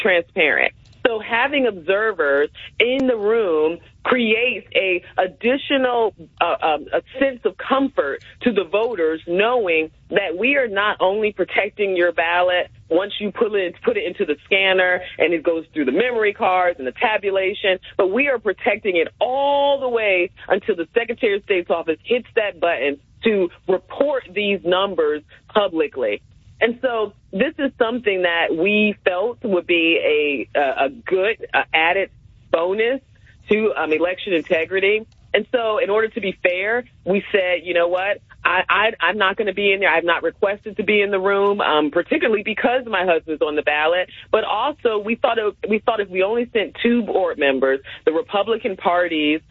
transparent. So having observers in the room creates a additional a sense of comfort to the voters, knowing that we are not only protecting your ballot once you put it into the scanner and it goes through the memory cards and the tabulation, but we are protecting it all the way until the Secretary of State's office hits that button to report these numbers publicly. And so this is something that we felt would be a good added bonus to election integrity. And so in order to be fair, we said, you know what, I'm not going to be in there. I've not requested to be in the room, particularly because my husband's on the ballot. But also we thought if we only sent 2 board members, the Republican Party's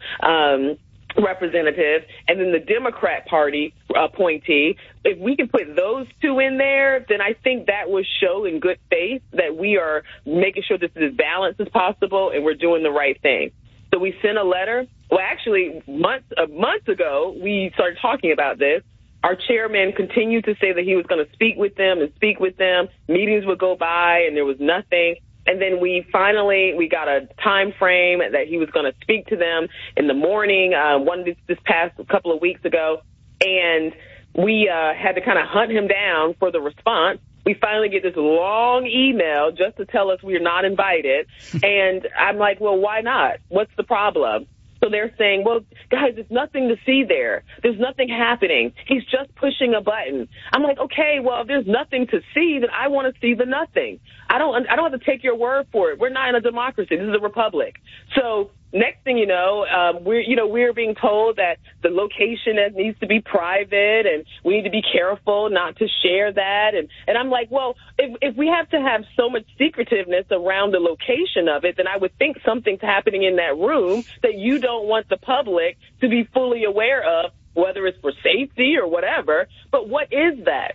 representative and then the Democrat Party appointee, if we can put those 2 in there, then I think that would show in good faith that we are making sure this is as balanced as possible and we're doing the right thing. So we sent a letter. Well, actually, months ago, we started talking about this. Our chairman continued to say that he was going to speak with them. Meetings would go by and there was nothing. And then we got a time frame that he was going to speak to them in the morning, this past couple of weeks ago. And we had to kind of hunt him down for the response. We finally get this long email just to tell us we're not invited. And I'm like, well, why not? What's the problem? So they're saying, well, guys, there's nothing to see there. There's nothing happening. He's just pushing a button. I'm like, okay, well, if there's nothing to see, then I want to see the nothing. I don't have to take your word for it. We're not in a democracy. This is a republic. So next thing you know, we're being told that the location needs to be private and we need to be careful not to share that. And I'm like, well, if we have to have so much secretiveness around the location of it, then I would think something's happening in that room that you don't want the public to be fully aware of, whether it's for safety or whatever. But what is that?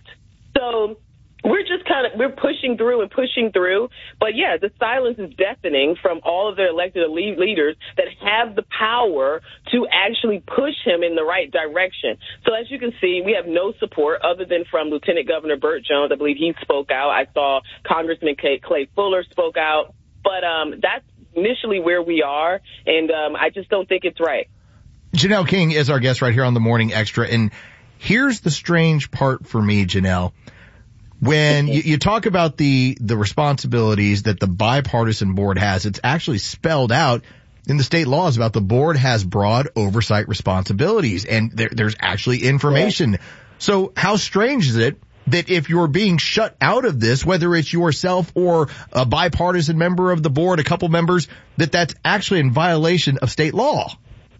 So we're pushing through. But yeah, the silence is deafening from all of their elected leaders that have the power to actually push him in the right direction. So as you can see, we have no support other than from Lieutenant Governor Burt Jones. I believe he spoke out. I saw Congressman Clay Fuller spoke out. But that's initially where we are, and I just don't think it's right. Janelle King is our guest right here on the Morning Extra. And here's the strange part for me, Janelle. When you talk about the responsibilities that the bipartisan board has, it's actually spelled out in the state laws about the board has broad oversight responsibilities, and there's actually information. Yeah. So how strange is it that if you're being shut out of this, whether it's yourself or a bipartisan member of the board, a couple members, that's actually in violation of state law?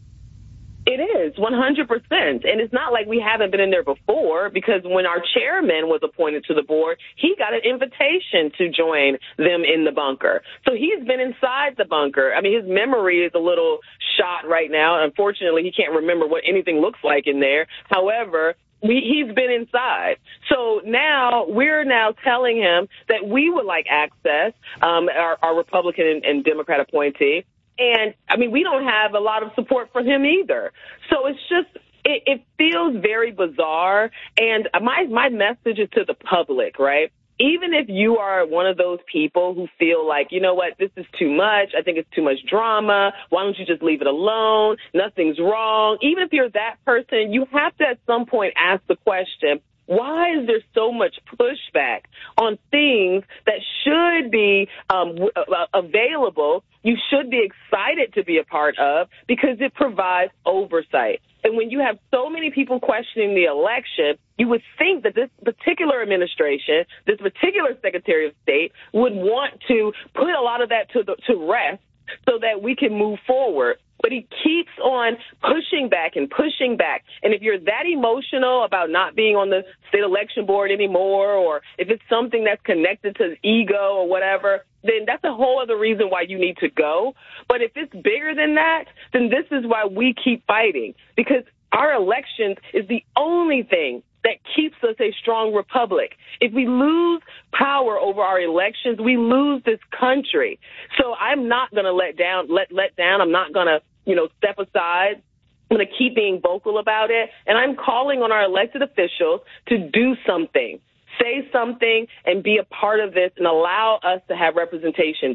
It is 100%. And it's not like we haven't been in there before, because when our chairman was appointed to the board, he got an invitation to join them in the bunker. So he's been inside the bunker. I mean, his memory is a little shot right now. Unfortunately, he can't remember what anything looks like in there. However, he's been inside. So we're now telling him that we would like access, our Republican and Democrat appointee. And, I mean, we don't have a lot of support from him either. So it's just, it feels very bizarre. And my message is to the public, right? Even if you are one of those people who feel like, you know what, this is too much. I think it's too much drama. Why don't you just leave it alone? Nothing's wrong. Even if you're that person, you have to at some point ask the question, why is there so much pushback on things that should be available, you should be excited to be a part of, because it provides oversight? And when you have so many people questioning the election, you would think that this particular administration, this particular Secretary of State, would want to put a lot of that to rest so that we can move forward. But he keeps on pushing back and pushing back. And if you're that emotional about not being on the state election board anymore, or if it's something that's connected to ego or whatever, then that's a whole other reason why you need to go. But if it's bigger than that, then this is why we keep fighting, because our elections is the only thing that keeps us a strong republic. If we lose power over our elections, we lose this country. So I'm not going to let down. I'm not going to, step aside. I'm going to keep being vocal about it. And I'm calling on our elected officials to do something, say something, and be a part of this and allow us to have representation.